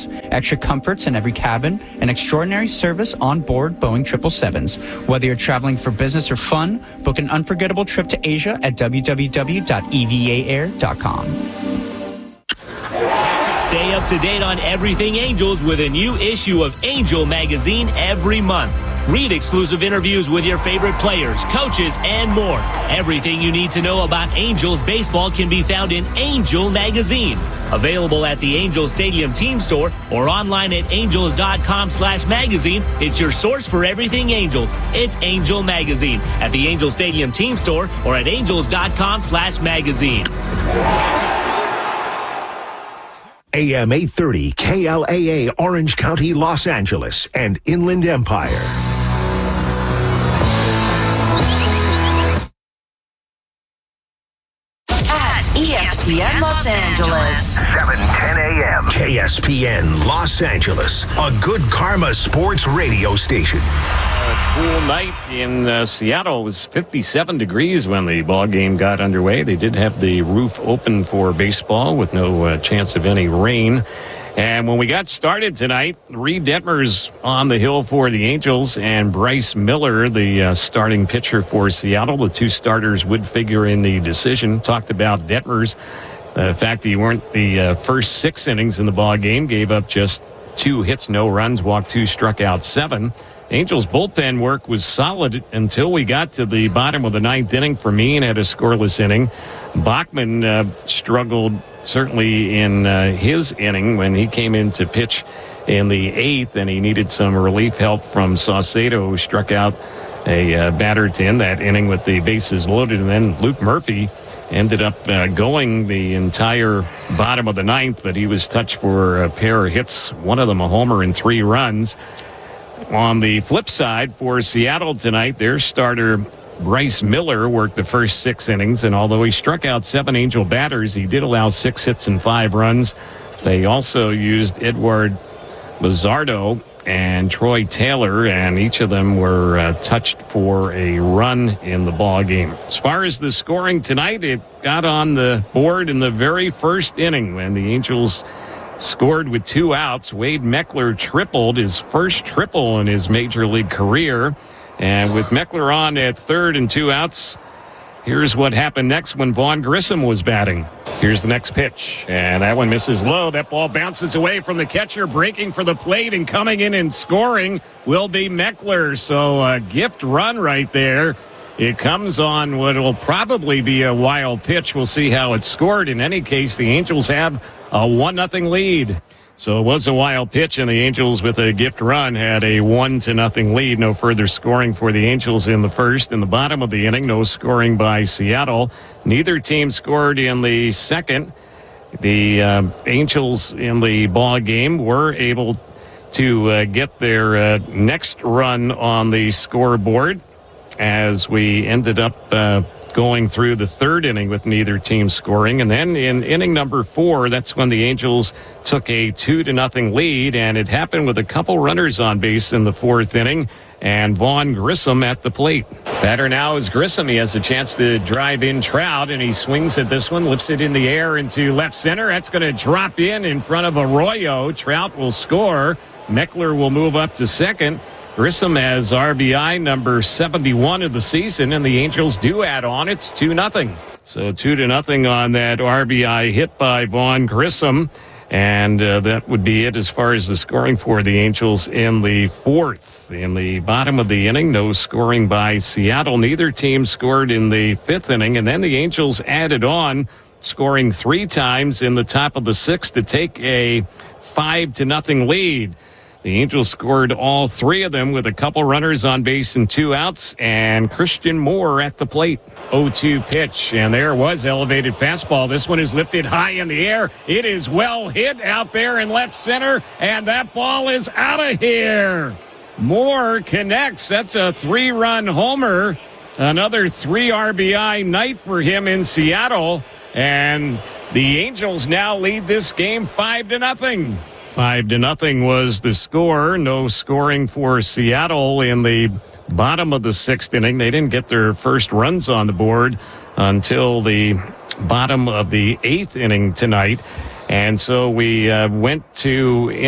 class, extra comforts in every cabin, and extraordinary service on board Boeing 777s. Whether you're traveling for business or fun, book an unforgettable trip to Asia at www.evaair.com. Stay up to date on everything Angels with a new issue of Angel Magazine every month. Read exclusive interviews with your favorite players, coaches, and more. Everything you need to know about Angels baseball can be found in Angel Magazine. Available at the Angel Stadium team store or online at angels.com/magazine. It's your source for everything Angels. It's Angel Magazine at the Angel Stadium team store or at angels.com/magazine. AM 830 KLAA Orange County, Los Angeles and Inland Empire. At ESPN Los Angeles. 7:10 a.m. KSPN Los Angeles, a good karma sports radio station. A cool night in Seattle. It was 57 degrees when the ball game got underway. They did have the roof open for baseball with no chance of any rain. And when we got started tonight, Reed Detmers on the hill for the Angels and Bryce Miller, the starting pitcher for Seattle. The two starters would figure in the decision. Talked about Detmers, the fact that he weren't the first 6 innings in the ball game, gave up just 2 hits, no runs, walked 2, struck out 7. Angels bullpen work was solid until we got to the bottom of the 9th inning. Fermin had a scoreless inning. Bachman struggled certainly in his inning when he came in to pitch in the 8th, and he needed some relief help from Saucedo, who struck out a batter to end that inning with the bases loaded. And then Luke Murphy ended up going the entire bottom of the 9th, but he was touched for a pair of hits, one of them a homer and 3 runs. On the flip side, for Seattle tonight, their starter Bryce Miller worked the first 6 innings, and although he struck out 7 Angel batters, he did allow 6 hits and 5 runs. They also used Edward Luzardo and Troy Taylor, and each of them were touched for a run in the ball game. As far as the scoring tonight, it got on the board in the very first inning when the Angels scored with 2 outs. Wade Meckler tripled, his first triple in his major league career. And with Meckler on at third and 2 outs, here's what happened next when Vaughn Grissom was batting. Here's the next pitch, and that one misses low. That ball bounces away from the catcher, breaking for the plate, and coming in and scoring will be Meckler. So a gift run right there. It comes on what will probably be a wild pitch. We'll see how it's scored. In any case, the Angels have a 1-0 lead. So it was a wild pitch, and the Angels with a gift run had a 1-0 lead. No further scoring for the Angels in the first. In the bottom of the inning, no scoring by Seattle. Neither team scored in the second. The Angels in the ball game were able to get their next run on the scoreboard as we ended up going through the third inning with neither team scoring. And then in inning number 4, that's when the Angels took a 2-0 lead, and it happened with a couple runners on base in the 4th inning and Vaughn Grissom at the plate. Batter now is Grissom. He has a chance to drive in Trout, and he swings at this one, lifts it in the air into left center. That's going to drop in front of Arroyo. Trout will score. Meckler will move up to second. Grissom has RBI number 71 of the season, and the Angels do add on. It's 2-0. So 2-0 on that RBI hit by Vaughn Grissom. And that would be it as far as the scoring for the Angels in the 4th. In the bottom of the inning, no scoring by Seattle. Neither team scored in the 5th inning. And then the Angels added on, scoring 3 times in the top of the 6th to take a 5-0 lead. The Angels scored all 3 of them with a couple runners on base and 2 outs, and Christian Moore at the plate. 0-2 pitch, and there was elevated fastball. This one is lifted high in the air. It is well hit out there in left center, and that ball is out of here. Moore connects. That's a 3-run homer. Another 3 RBI night for him in Seattle, and the Angels now lead this game 5-0. 5-0 was the score. No scoring for Seattle in the bottom of the 6th inning. They didn't get their first runs on the board until the bottom of the 8th inning tonight. And so we went to